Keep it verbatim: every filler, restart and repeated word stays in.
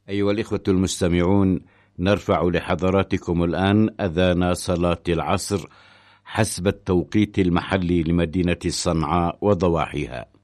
أيها الإخوة المستمعون، نرفع لحضراتكم الآن أذان صلاة العصر حسب التوقيت المحلي لمدينة صنعاء وضواحيها.